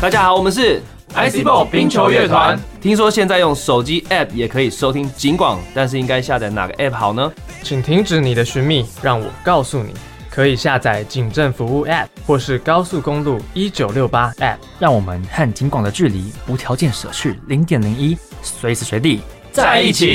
大家好，我们是 IC Ball 冰球乐团。 听说现在用手机 App 也可以收听警广，但是应该下载哪个 App 好呢？ 请停止你的寻觅，让我告诉你。可以下载警政服务 App 或是高速公路1968 App， 让我们和警广的距离无条件舍去0.01，随时随地在一起。